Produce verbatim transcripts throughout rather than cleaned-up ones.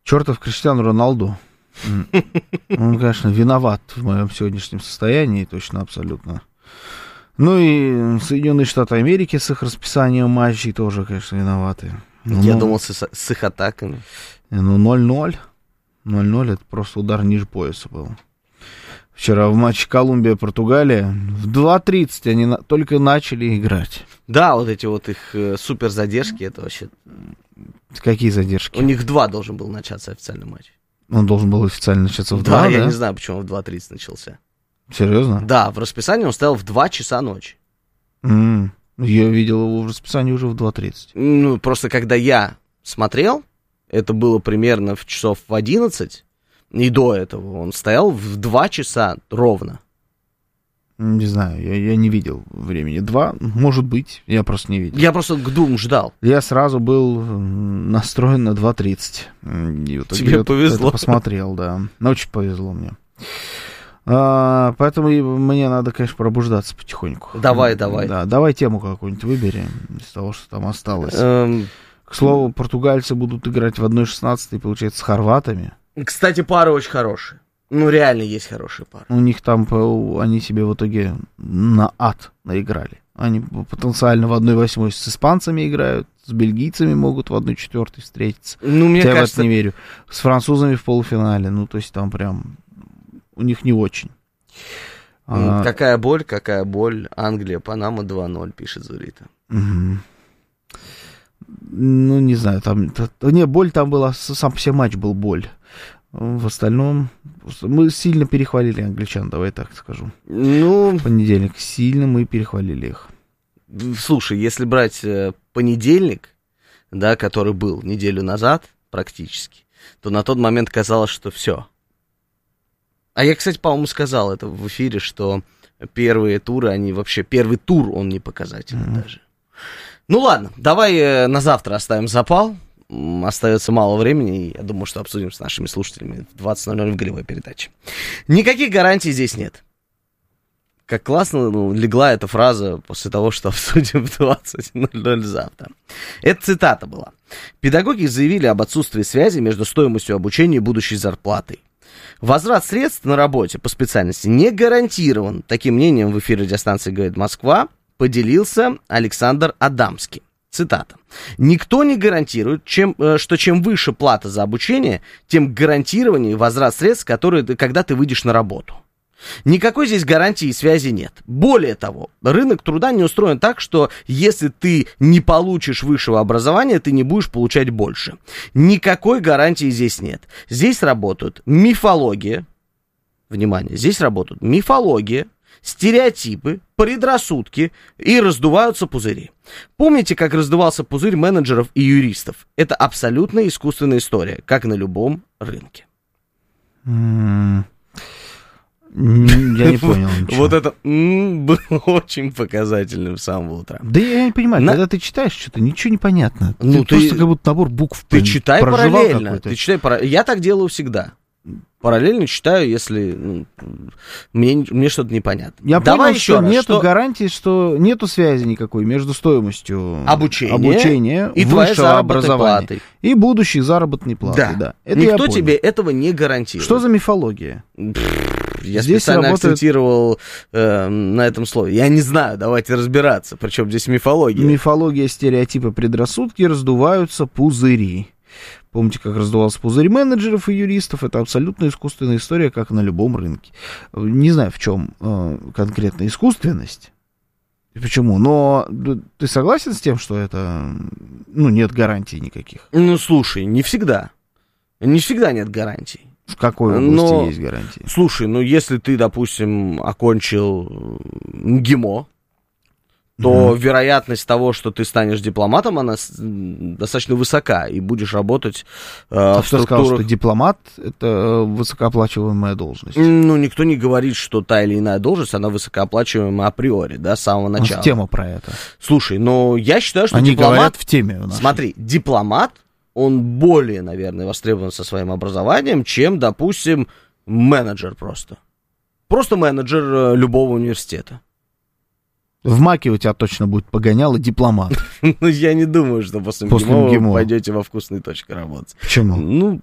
Чертов Криштиану Роналду. Он, конечно, виноват в моем сегодняшнем состоянии, точно, абсолютно. Ну и Соединенные Штаты Америки с их расписанием матчей тоже, конечно, виноваты. Я ну, думал, с, с их атаками. Ну, ноль-ноль. ноль-ноль это просто удар ниже пояса был. Вчера в матче Колумбия-Португалия в два тридцать они на, только начали играть. Да, вот эти вот их э, супер задержки, это вообще... Какие задержки? У них в два должен был начаться официальный матч. Он должен был официально начаться в два, два, я да? не знаю, почему он в два тридцать начался. Серьезно? Да, в расписании он стоял в два часа ночи. Mm. Я видел его в расписании уже в два тридцать. Ну, просто когда я смотрел, это было примерно в часов в одиннадцать, и до этого он стоял в два часа ровно. Не знаю, я, я не видел времени. Два, может быть, я просто не видел. Я просто к двум ждал. Я сразу был настроен на два тридцать. И вот Тебе вот повезло. Посмотрел, да. Очень повезло мне. А, поэтому мне надо, конечно, пробуждаться потихоньку. Давай, давай. Да, давай тему какую-нибудь выбери из того, что там осталось. Эм... К слову, португальцы будут играть в одна шестнадцать, получается, с хорватами. Кстати, пары очень хорошие. Ну, реально есть хорошие пары. У них там, они себе в итоге на ад наиграли. Они потенциально в одна восемь с испанцами играют, с бельгийцами могут в одна четыре встретиться. Ну, мне я кажется... в это не верю. С французами в полуфинале. Ну, то есть там прям у них не очень. А... Какая боль, какая боль. Англия, Панама два ноль, пишет Зурита. Угу. Ну, не знаю, там... Не, боль там была, сам по себе матч был боль. В остальном мы сильно перехвалили англичан, давай так скажу. Ну, в понедельник сильно мы перехвалили их. Слушай, если брать э, понедельник, да, который был неделю назад практически, то на тот момент казалось, что все. А я, кстати, по-моему, сказал это в эфире, что первые туры, они вообще... Первый тур, он не показательный mm-hmm. даже. Ну ладно, давай э, на завтра оставим запал. Остается мало времени, и я думаю, что обсудим с нашими слушателями в двадцать ноль ноль в голевой передаче. Никаких гарантий здесь нет. Как классно ну, легла эта фраза после того, что обсудим в двадцать ноль ноль завтра. Это цитата была. Педагоги заявили об отсутствии связи между стоимостью обучения и будущей зарплатой. Возврат средств на работе по специальности не гарантирован. Таким мнением в эфире радиостанции «Говорит Москва» поделился Александр Адамский. Цитата. «Никто не гарантирует, чем, что чем выше плата за обучение, тем гарантированнее возврат средств, которые, когда ты выйдешь на работу. Никакой здесь гарантии и связи нет. Более того, рынок труда не устроен так, что если ты не получишь высшего образования, ты не будешь получать больше. Никакой гарантии здесь нет. Здесь работают мифология, внимание, здесь работают мифология, стереотипы, предрассудки и раздуваются пузыри. Помните, как раздувался пузырь менеджеров и юристов? Это абсолютно искусственная история, как на любом рынке». Mm. Я не понял ничего. Вот это было очень показательным с самого утра. Да я не понимаю, когда ты читаешь что-то, ничего не понятно. Ну, ты просто как будто набор букв Ты читай параллельно. Ты читай параллельно. Я так делаю всегда. Параллельно читаю, если ну, мне, мне что-то непонятно. Я Давай понял, еще что раз, нету что... гарантии, что нету связи никакой между стоимостью обучения, обучения и твоей заработной платой и будущей заработной платой. Да. Да. Никто тебе этого не гарантирует. Что за мифология? Я здесь специально работает... акцентировал э, на этом слове. Я не знаю, давайте разбираться. Причем здесь мифология. Мифология, стереотипы, предрассудки, раздуваются пузыри. Помните, как раздувался пузырь менеджеров и юристов? Это абсолютно искусственная история, как на любом рынке. Не знаю, в чем э, конкретно искусственность. Почему? Но ты согласен с тем, что это, ну, нет гарантий никаких? Ну, слушай, не всегда. Не всегда нет гарантий. В какой области Но, есть гарантии? Слушай, ну, если ты, допустим, окончил МГИМО, то угу. вероятность того, что ты станешь дипломатом, она достаточно высока, и будешь работать э, а в кто структурах... сказал, что дипломат — это высокооплачиваемая должность? Ну, никто не говорит, что та или иная должность, она высокооплачиваемая априори, да, с самого начала. Ну, тема про это. Слушай, ну, я считаю, что Они дипломат... говорят в теме у нас. Смотри, дипломат, он более, наверное, востребован со своим образованием, чем, допустим, менеджер просто. Просто менеджер любого университета. В МАКе у тебя точно будет погоняло дипломат. Ну, я не думаю, что после МГИМО вы пойдете во вкусные точки работать. Почему? Ну,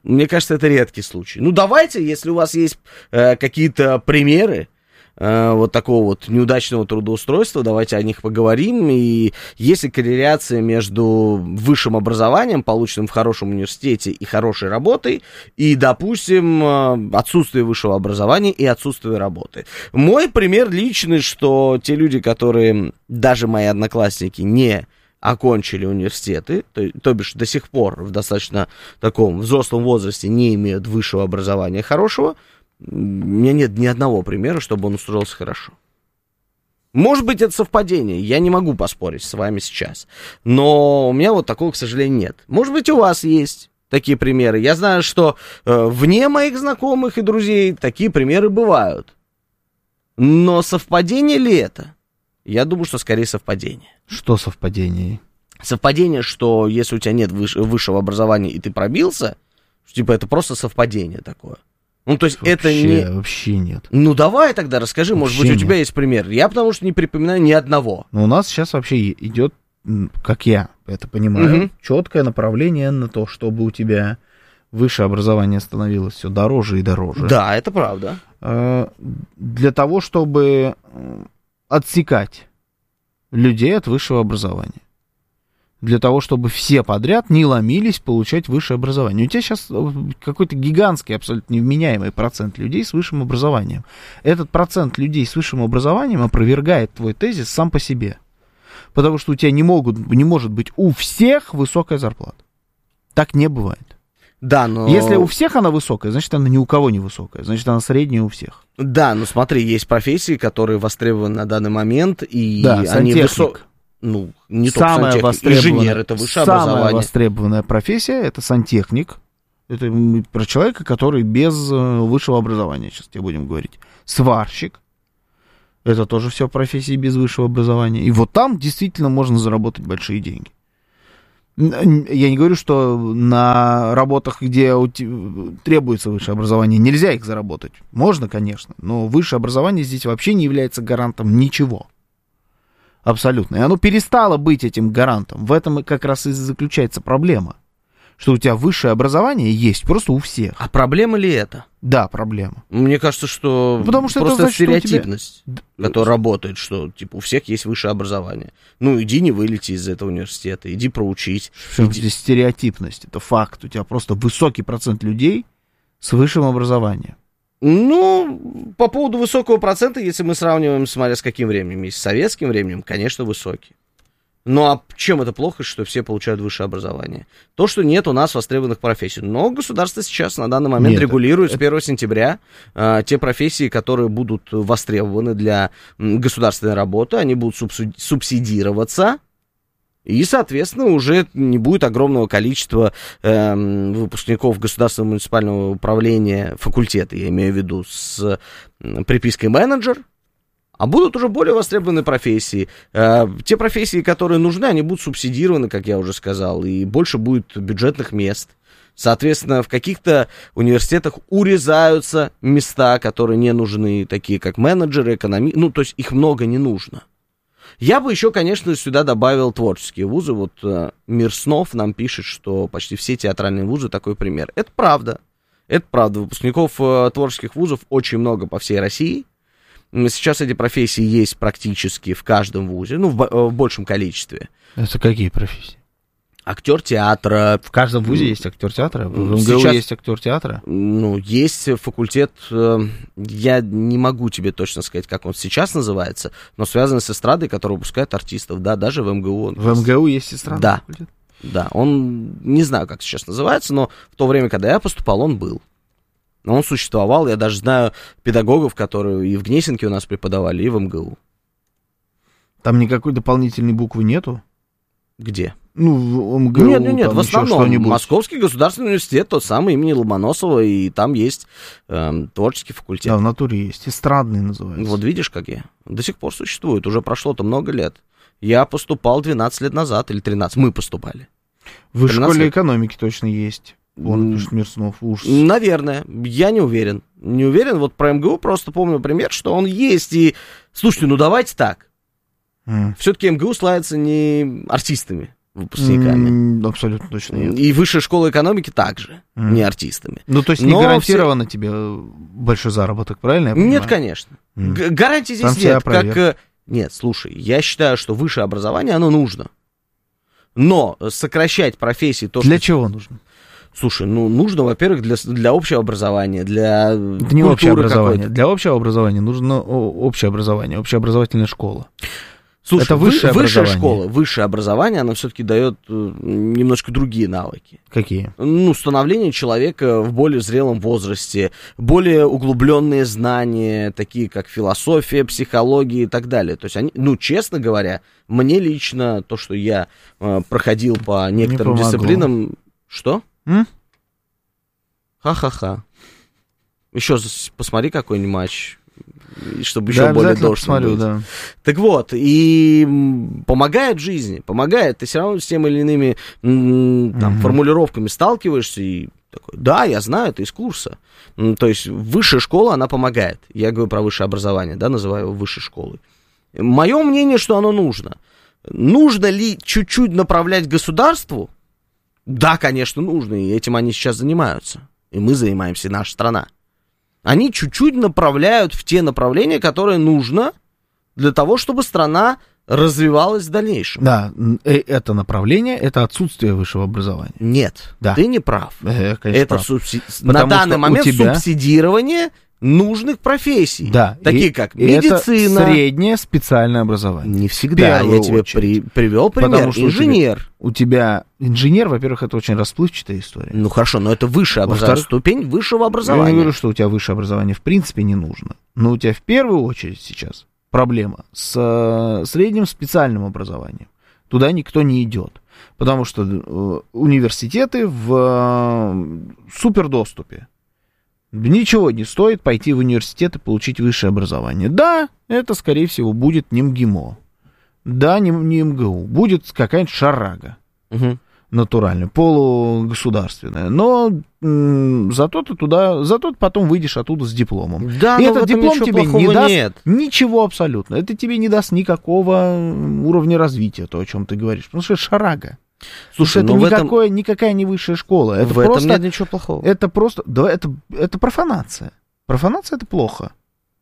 Мне кажется, это редкий случай. Ну, давайте, если у вас есть э, какие-то примеры э, вот такого вот неудачного трудоустройства, давайте о них поговорим. И есть ли корреляция между высшим образованием, полученным в хорошем университете, и хорошей работой, и, допустим, э, отсутствие высшего образования и отсутствие работы. Мой пример личный, что те люди, которые, даже мои одноклассники, не окончили университеты, то, то бишь до сих пор в достаточно таком взрослом возрасте не имеют высшего образования хорошего, у меня нет ни одного примера, чтобы он устроился хорошо. Может быть, это совпадение, я не могу поспорить с вами сейчас, но у меня вот такого, к сожалению, нет. Может быть, у вас есть такие примеры. Я знаю, что э, вне моих знакомых и друзей такие примеры бывают. Но совпадение ли это? Я думаю, что скорее совпадение. Что совпадение? Совпадение, что если у тебя нет выше, высшего образования и ты пробился, типа это просто совпадение такое. Ну, то есть вообще, это не... Вообще нет. Ну, давай тогда расскажи, вообще может быть, у тебя нет. есть пример. Я потому что не припоминаю ни одного. Но у нас сейчас вообще идет, как я это понимаю, угу. четкое направление на то, чтобы у тебя высшее образование становилось все дороже и дороже. Да, это правда. Для того, чтобы отсекать людей от высшего образования. Для того, чтобы все подряд не ломились получать высшее образование. У тебя сейчас какой-то гигантский, абсолютно невменяемый процент людей с высшим образованием. Этот процент людей с высшим образованием опровергает твой тезис сам по себе. Потому что у тебя не, могут, не может быть у всех высокая зарплата. Так не бывает. Да, но... Если у всех она высокая, значит, она ни у кого не высокая. Значит, она средняя у всех. Да, но смотри, есть профессии, которые востребованы на данный момент, и да, они высокие. Ну, не самая только сантехник, инженер, это высшее самая образование. Самая востребованная профессия — это сантехник. Это про человека, который без высшего образования, сейчас тебе будем говорить. Сварщик. Это тоже все профессии без высшего образования. И вот там действительно можно заработать большие деньги. Я не говорю, что на работах, где требуется высшее образование, нельзя их заработать. Можно, конечно, но высшее образование здесь вообще не является гарантом ничего. Абсолютно. И оно перестало быть этим гарантом. В этом как раз и заключается проблема. Что у тебя высшее образование есть просто у всех. А проблема ли это? Да, проблема. Мне кажется, что, Потому что просто это значит, стереотипность, тебя... которая работает, что типа у всех есть высшее образование. Ну, иди не вылети из этого университета, иди проучись. Что иди... здесь стереотипность? Это факт. У тебя просто высокий процент людей с высшим образованием. Ну, по поводу высокого процента, если мы сравниваем, смотря с каким временем, с советским временем, конечно, высокий. Ну, а чем это плохо, что все получают высшее образование? То, что нет у нас востребованных профессий. Но государство сейчас на данный момент нет, регулирует это... с первого сентября а, те профессии, которые будут востребованы для м, государственной работы, они будут субсиди- субсидироваться. И, соответственно, уже не будет огромного количества э, выпускников государственного муниципального управления, факультета, я имею в виду, с э, припиской менеджер, а будут уже более востребованные профессии. Э, те профессии, которые нужны, они будут субсидированы, как я уже сказал, и больше будет бюджетных мест. Соответственно, в каких-то университетах урезаются места, которые не нужны, такие как менеджеры, экономисты, ну, то есть их много не нужно. Я бы еще, конечно, сюда добавил творческие вузы. Вот э, Мир снов нам пишет, что почти все театральные вузы такой пример. Это правда. Это правда. Выпускников э, творческих вузов очень много по всей России. Сейчас эти профессии есть практически в каждом вузе, ну, в, э, в большем количестве. Это какие профессии? Актер театра. В каждом вузе есть актер театра? В МГУ сейчас... есть актер театра? Ну, есть факультет, я не могу тебе точно сказать, как он сейчас называется, но связанный с эстрадой, который выпускает артистов, да, даже в МГУ. Он в есть. МГУ есть эстрадный да. факультет? Да, он, не знаю, как сейчас называется, но в то время, когда я поступал, он был. Он существовал, я даже знаю педагогов, которые и в Гнесинке у нас преподавали, и в МГУ. Там никакой дополнительной буквы нету? Где? Ну, в МГУ. Нет, нет, нет, в основном Московский государственный университет, тот самый имени Ломоносова, и там есть э, творческий факультет. Да, в натуре есть, эстрадный называется. Вот видишь, как я. До сих пор существует, уже прошло-то много лет. Я поступал двенадцать лет назад, или тринадцать, мы поступали. В школе экономики точно есть. Вон пишет Мир снов, ужас. Наверное, я не уверен. Не уверен, вот про МГУ просто помню пример, что он есть, и, слушайте, ну давайте так. Mm. Все-таки МГУ славится не артистами. выпускниками. Mm, абсолютно точно нет. И высшая школа экономики также, mm. не артистами. Ну, то есть не Но гарантировано все... тебе большой заработок, правильно я понимаю? Нет, конечно. Mm. Гарантий здесь Там нет. Как... Нет, слушай, я считаю, что высшее образование, оно нужно. Но сокращать профессии... То, для что... чего нужно? Слушай, ну, нужно, во-первых, для, для общего образования, для Это не общее образование. Какой-то. Для общего образования нужно общее образование, общеобразовательная школа. Слушай, это высшее, высшая образование. школа, высшее образование, оно все-таки дает немножко другие навыки. Какие? Ну, становление человека в более зрелом возрасте, более углубленные знания, такие как философия, психология и так далее. То есть, они, ну, честно говоря, мне лично то, что я э, проходил по некоторым Не дисциплинам... Что? М? Ха-ха-ха. Еще посмотри какой-нибудь матч, чтобы да, еще более должным посмотрю, быть. Да. Так вот, и помогает в жизни, помогает. Ты все равно с теми или иными там, угу. формулировками сталкиваешься и такой, да, я знаю, это из курса. То есть высшая школа, она помогает. Я говорю про высшее образование, да, называю его высшей школой. Мое мнение, что оно нужно. Нужно ли чуть-чуть направлять государству? Да, конечно, нужно, и этим они сейчас занимаются. И мы занимаемся, и наша страна. Они чуть-чуть направляют в те направления, которые нужно для того, чтобы страна развивалась в дальнейшем. Да, это направление, это отсутствие высшего образования. Нет, да. Ты не прав. Э, это прав. Субси... на данный момент тебя... субсидирование нужных профессий. Да, такие и, как и медицина. Это среднее специальное образование. Не всегда. Я тебе при... привел пример. Потому что инженер. У тебя, у тебя инженер, во-первых, это очень расплывчатая история. Ну хорошо, но это высшее образование, ступень высшего образования. Я не говорю, что у тебя высшее образование в принципе не нужно. Но у тебя в первую очередь сейчас проблема с э, средним специальным образованием. Туда никто не идет. Потому что э, университеты в э, супердоступе. Ничего не стоит пойти в университет и получить высшее образование. Да, это, скорее всего, будет не МГИМО. Да, не, не МГУ. Будет какая-нибудь шарага. Угу. Натуральная, полугосударственная. Но м- зато ты туда, зато ты потом выйдешь оттуда с дипломом. Да, и но этот диплом тебе не даст нет. ничего абсолютно. Это тебе не даст никакого уровня развития, то, о чем ты говоришь. Потому что это шарага. Слушай, это никакое, этом... никакая не высшая школа. Это в просто, этом нет ничего плохого. Это просто, да, это, это профанация. Профанация — это плохо.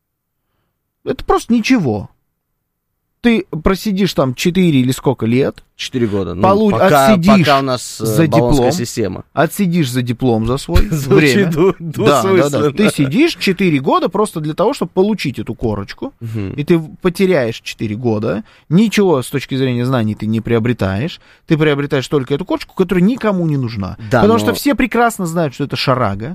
Это просто ничего. Ты просидишь там четыре или сколько лет. четыре года. Ну, получ... пока, отсидишь пока у нас за диплом. Система. Отсидишь за диплом за свой время. Да, да, да. Ты сидишь четыре года просто для того, чтобы получить эту корочку. Угу. И ты потеряешь четыре года. Ничего с точки зрения знаний ты не приобретаешь. Ты приобретаешь только эту корочку, которая никому не нужна. Да, Потому но... что все прекрасно знают, что это шарага.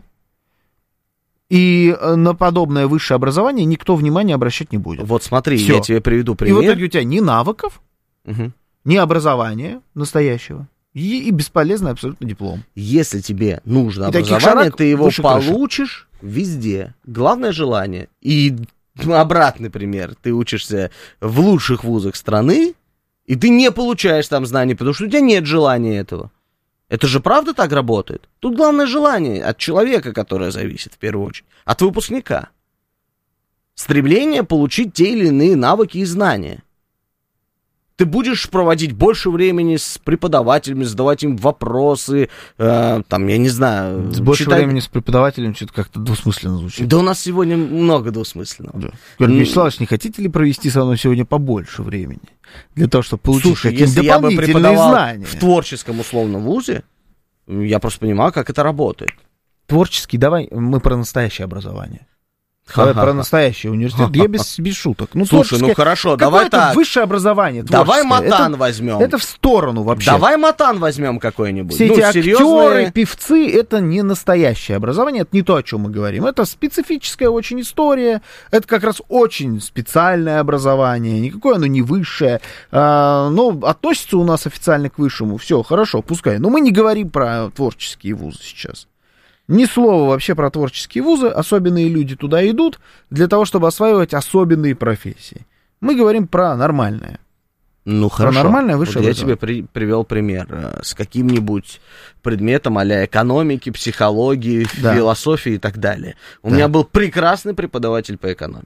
И на подобное высшее образование никто внимания обращать не будет. Вот смотри, Всё. я тебе приведу пример. И в итоге у тебя ни навыков, угу. ни образования настоящего, и, и бесполезный абсолютно диплом. Если тебе нужно и образование, ты его получишь крыши. Везде. Главное желание. И обратный пример. Ты учишься в лучших вузах страны, и ты не получаешь там знаний, потому что у тебя нет желания этого. Это же правда так работает? Тут главное желание от человека, которое зависит в первую очередь, от выпускника. Стремление получить те или иные навыки и знания. Ты будешь проводить больше времени с преподавателями, задавать им вопросы, э, там, я не знаю... Больше читать... времени с преподавателем что-то как-то двусмысленно звучит. Да у нас сегодня много двусмысленного. Да. Георгий Вячеславович, не хотите ли провести со мной сегодня побольше времени? Для того, чтобы получить Слушай, какие-то если я бы дополнительные преподавал знания. в творческом условном вузе, я просто понимаю, как это работает. Творческий, давай, мы про настоящее образование. Давай про настоящий университет. Я без, без шуток. Ну, слушай, ну хорошо, давай так. Высшее образование. Давай Матан это, возьмем. Это в сторону вообще. Давай Матан возьмем какой-нибудь. Все ну, эти актеры, серьезные... певцы, это не настоящее образование, это не то, о чем мы говорим. Это специфическая очень история. Это как раз очень специальное образование. Никакое оно не высшее. А, но относится у нас официально к высшему. Все, хорошо, пускай. Но мы не говорим про творческие вузы сейчас. Ни слова вообще про творческие вузы. Особенные люди туда идут для того, чтобы осваивать особенные профессии. Мы говорим про нормальное. Ну хорошо. Про нормальное высшее вот я тебе при, привел пример с каким-нибудь предметом а-ля экономики, психологии, да. философии и так далее. У да. меня был прекрасный преподаватель по экономике.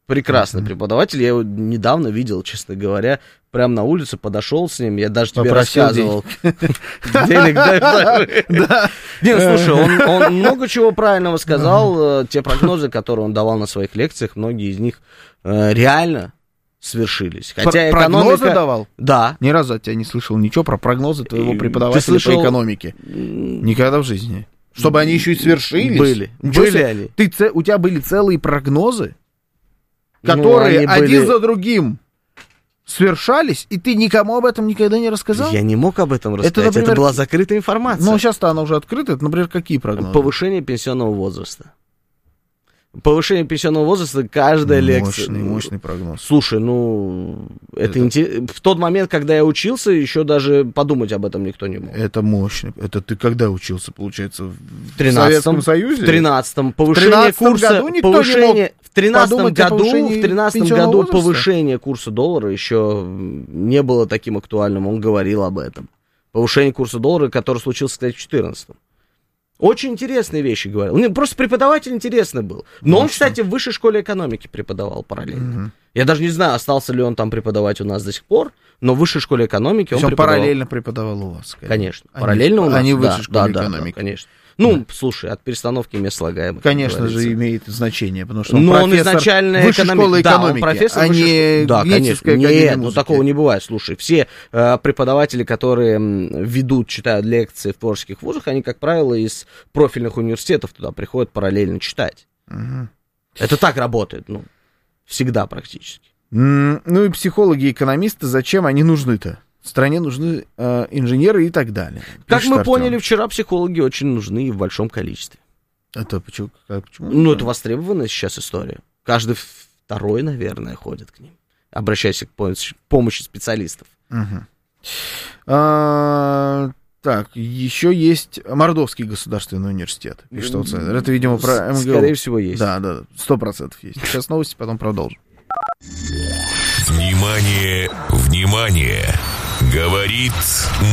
Прекрасный mm-hmm. преподаватель. Я его недавно видел, честно говоря, прямо на улице, подошел с ним. Я даже тебе Попросил рассказывал. Денег дай. Не, ну слушай, он много чего правильного сказал. Те прогнозы, которые он давал на своих лекциях, многие из них реально свершились. Хотя прогнозы давал? Да. Ни разу от тебя не слышал ничего про прогнозы твоего преподавателя по экономике. Никогда в жизни. Чтобы они еще и свершились. Были. Были они. У тебя были целые прогнозы, которые ну, один были... за другим свершались, и ты никому об этом никогда не рассказал? Я не мог об этом рассказать, это, например... это была закрытая информация. Ну, сейчас-то она уже открыта, это, например, какие прогнозы? Повышение пенсионного возраста. Повышение пенсионного возраста, каждая мощный, лекция... Мощный, мощный прогноз. Слушай, ну, это, это... Интер... в тот момент, когда я учился, еще даже подумать об этом никто не мог. Это мощно. Это ты когда учился, получается, в Советском Союзе? В тринадцатом. Повышение курса... Повышение... В тринадцатом году, в тринадцатом году возраста? Повышение курса доллара еще не было таким актуальным, он говорил об этом. Повышение курса доллара, которое случилось, кстати, в четырнадцатом. Очень интересные вещи говорил. Просто преподаватель интересный был. Но Очень. Он, кстати, в высшей школе экономики преподавал параллельно. Угу. Я даже не знаю, остался ли он там преподавать у нас до сих пор, но в высшей школе экономики он, он преподавал. параллельно преподавал у вас? Конечно. Они, параллельно у нас. Они в высшей да, школе да, экономики? Да, да, конечно. Ну, да. Слушай, от перестановки мест слагаемых. Конечно же, имеет значение, потому что он но профессор он изначально высшей экономи... школы да, экономики, он профессор а не да, конечно. Нет, ну такого не бывает. Слушай, все э, преподаватели, которые ведут, читают лекции в творческих вузах, они, как правило, из профильных университетов туда приходят параллельно читать. Угу. Это так работает, ну, всегда практически. Mm, ну и психологи и экономисты, зачем они нужны-то? Стране нужны э, инженеры и так далее. Как мы Артем. поняли вчера, психологи очень нужны и в большом количестве. Это почему? Как, почему? Ну, это востребованная сейчас история. Каждый второй, наверное, ходит к ним, обращаясь к помощи, помощи специалистов. Угу. А, так, еще есть Мордовский государственный университет. Пишет аутсайдер. Это, видимо, про эм гэ у. Скорее всего, есть. Да, да, сто процентов есть. Сейчас новости, потом продолжим. Внимание, внимание! Говорит